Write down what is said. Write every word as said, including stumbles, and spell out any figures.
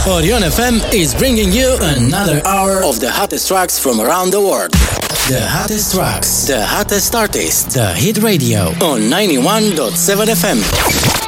Orion F M is bringing you another hour of the hottest tracks from around the world. The hottest tracks, the hottest artists, the hit radio on ninety-one point seven F M.